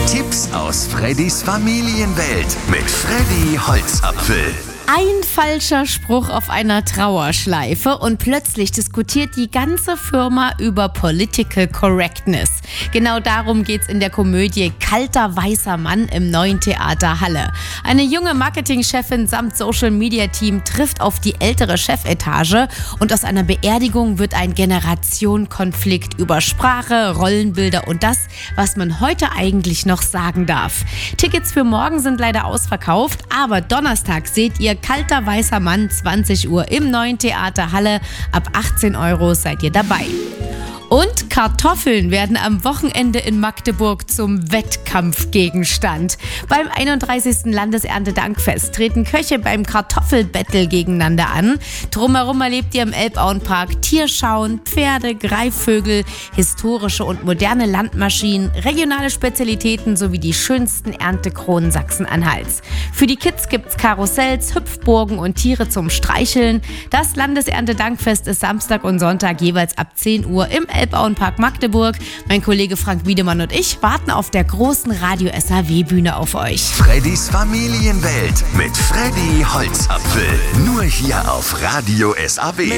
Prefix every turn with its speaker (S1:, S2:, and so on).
S1: Tipps aus Freddys Familienwelt mit Freddy Holzapfel.
S2: Ein falscher Spruch auf einer Trauerschleife und plötzlich diskutiert die ganze Firma über Political Correctness. Genau darum geht's in der Komödie Kalter weißer Mann im Neuen Theater Halle. Eine junge Marketingchefin samt Social-Media-Team trifft auf die ältere Chefetage und aus einer Beerdigung wird ein Generationenkonflikt über Sprache, Rollenbilder und das, was man heute eigentlich noch sagen darf. Tickets für morgen sind leider ausverkauft, aber Donnerstag seht ihr Kalter weißer Mann, 20 Uhr im Neuen Theater Halle. Ab 18 € seid ihr dabei. Und Kartoffeln werden am Wochenende in Magdeburg zum Wettkampfgegenstand. Beim 31. Landeserntedankfest treten Köche beim Kartoffelbattle gegeneinander an. Drumherum erlebt ihr im Elbauenpark Tierschauen, Pferde, Greifvögel, historische und moderne Landmaschinen, regionale Spezialitäten sowie die schönsten Erntekronen Sachsen-Anhalts. Für die Kids gibt's Karussells, Hüpfburgen und Tiere zum Streicheln. Das Landeserntedankfest ist Samstag und Sonntag jeweils ab 10 Uhr im Elbauenpark Magdeburg. Mein Kollege Frank Wiedemann und ich warten auf der großen Radio-SAW-Bühne auf euch.
S1: Freddys Familienwelt mit Freddy Holzapfel. Nur hier auf Radio SAW.